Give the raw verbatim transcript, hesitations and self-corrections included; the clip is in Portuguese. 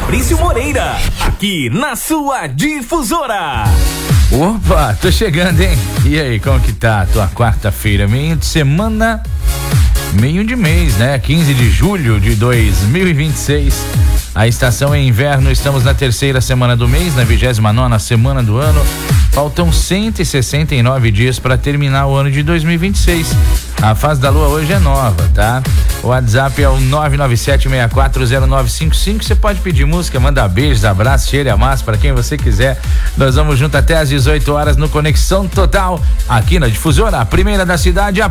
Fabrício Moreira, aqui na sua Difusora. Opa, tô chegando, hein? E aí, como que tá a tua quarta-feira? Meio de semana, meio de mês, né? quinze de julho de dois mil e vinte e seis. A estação é inverno, estamos na terceira semana do mês, na vigésima nona semana do ano. Faltam cento e sessenta e nove dias para terminar o ano de dois mil e vinte e seis. A fase da lua hoje é nova, tá? O WhatsApp é o nove nove sete seis quatro zero nove cinco cinco. Você pode pedir música, mandar beijos, abraços, cheiro e amasso para quem você quiser. Nós vamos junto até às dezoito horas no Conexão Total, aqui na Difusora, a primeira da cidade. A